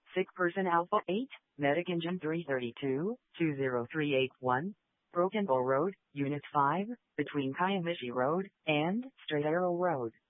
Sick person Alpha 8, Medic Engine 332, 20381, Broken Bow Road, Unit 5, between Kayamishi Road and Straight Arrow Road.